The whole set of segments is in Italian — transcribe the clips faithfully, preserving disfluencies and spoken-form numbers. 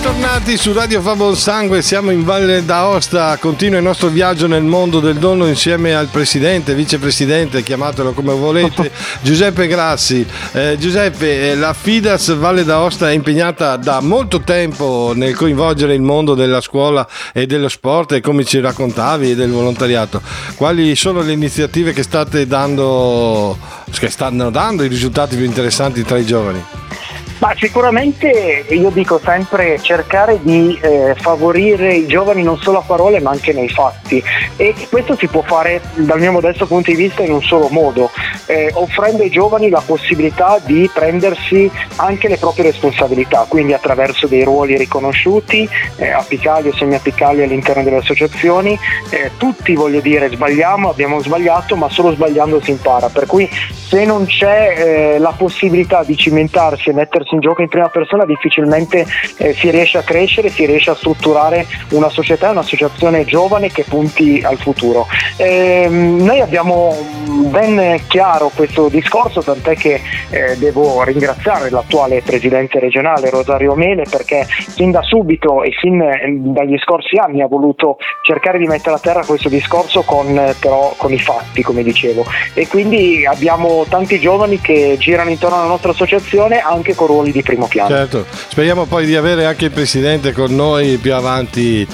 Bentornati su Radio Fa Buon Sangue, siamo in Valle d'Aosta, continua il nostro viaggio nel mondo del dono insieme al presidente, vicepresidente, chiamatelo come volete, Giuseppe Grassi. Eh, Giuseppe, la Fidas Valle d'Aosta è impegnata da molto tempo nel coinvolgere il mondo della scuola e dello sport e come ci raccontavi e del volontariato. Quali sono le iniziative che state dando, che stanno dando i risultati più interessanti tra i giovani? Ma sicuramente io dico sempre cercare di eh, favorire i giovani non solo a parole ma anche nei fatti, e questo si può fare dal mio modesto punto di vista in un solo modo, eh, offrendo ai giovani la possibilità di prendersi anche le proprie responsabilità, quindi attraverso dei ruoli riconosciuti, eh, apicali o semi-apicali all'interno delle associazioni. Eh, tutti, voglio dire, sbagliamo, abbiamo sbagliato, ma solo sbagliando si impara, per cui se non c'è eh, la possibilità di cimentarsi e mettersi in gioco in prima persona, difficilmente eh, si riesce a crescere, si riesce a strutturare una società, un'associazione giovane che punti al futuro. Eh, noi abbiamo ben chiaro questo discorso, tant'è che eh, devo ringraziare l'attuale presidente regionale Rosario Mele, perché fin da subito e fin dagli scorsi anni ha voluto cercare di mettere a terra questo discorso con, però, con i fatti, come dicevo, e quindi abbiamo tanti giovani che girano intorno alla nostra associazione anche con ruoli di primo piano. Certo, speriamo poi di avere anche il presidente con noi più avanti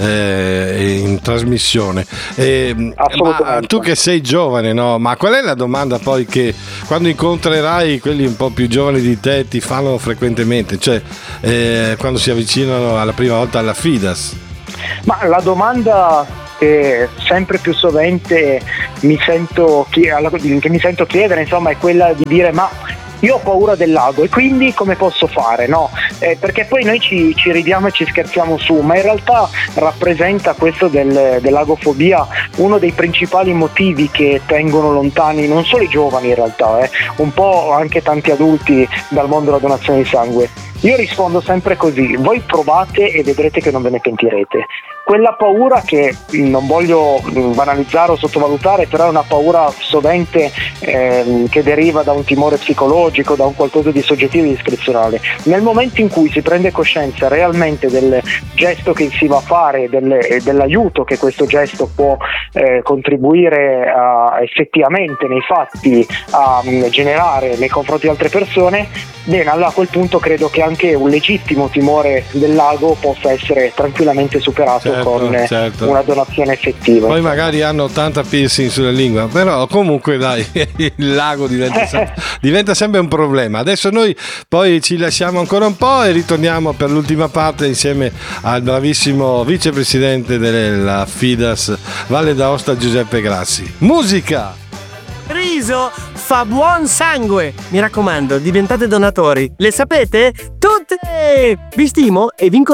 eh, in trasmissione. Eh, ma tu che sei giovane, no? Ma qual è la domanda poi che quando incontrerai quelli un po' più giovani di te ti fanno frequentemente, cioè eh, quando si avvicinano alla prima volta alla Fidas? Ma la domanda che sempre più sovente mi sento, che mi sento chiedere, insomma, è quella di dire: ma io ho paura del lago e quindi come posso fare? No? Eh, perché poi noi ci, ci ridiamo e ci scherziamo su, ma in realtà rappresenta questo del, dell'agofobia uno dei principali motivi che tengono lontani non solo i giovani, in realtà, eh, un po' anche tanti adulti dal mondo della donazione di sangue. Io rispondo sempre così: voi provate e vedrete che non ve ne pentirete. Quella paura, che non voglio banalizzare o sottovalutare, però è una paura sovente eh, che deriva da un timore psicologico, da un qualcosa di soggettivo e discrezionale. Nel momento in cui si prende coscienza realmente del gesto che si va a fare del, e dell'aiuto che questo gesto può eh, contribuire a, effettivamente nei fatti a um, generare nei confronti di altre persone, bene, allora a quel punto credo che anche un legittimo timore del lago possa essere tranquillamente superato. Certo, con certo. Una donazione effettiva. Poi magari hanno ottanta piercing sulla lingua, però comunque dai, il lago diventa sempre, diventa sempre un problema. Adesso noi poi ci lasciamo ancora un po' e ritorniamo per l'ultima parte insieme al bravissimo vicepresidente della Fidas Valle d'Aosta Giuseppe Grassi. Musica! Riso fa buon sangue. Mi raccomando, diventate donatori. Le sapete? Tutte! Vi stimo e vinco